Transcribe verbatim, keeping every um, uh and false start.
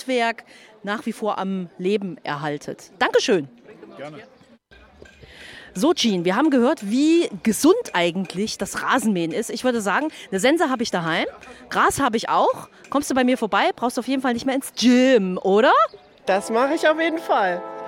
Handwerk nach wie vor am Leben erhaltet. Dankeschön. Gerne. So, Jean, wir haben gehört, wie gesund eigentlich das Rasenmähen ist. Ich würde sagen, eine Sense habe ich daheim, Gras habe ich auch. Kommst du bei mir vorbei, brauchst du auf jeden Fall nicht mehr ins Gym, oder? Das mache ich auf jeden Fall.